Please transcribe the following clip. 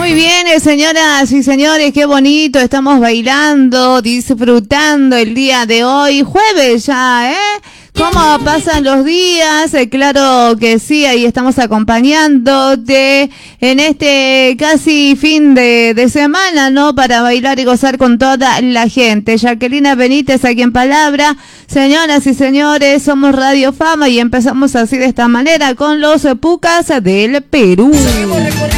Muy bien, señoras y señores, qué bonito, estamos bailando, disfrutando el día de hoy, jueves ya, ¿Cómo pasan los días? Claro que sí, ahí estamos acompañándote en este casi fin de semana, ¿no? Para bailar y gozar con toda la gente. Jacqueline Benítez aquí en palabra. Señoras y señores, somos Radio Fama y empezamos así de esta manera con los Pucas del Perú.